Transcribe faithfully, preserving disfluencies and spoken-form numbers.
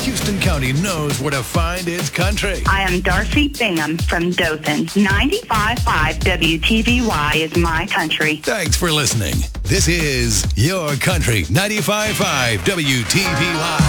Houston County knows where to find its country. I am Darcy Bingham from Dothan. ninety-five point five W T V Y is my country. Thanks for listening. This is Your Country ninety-five point five W T V Y.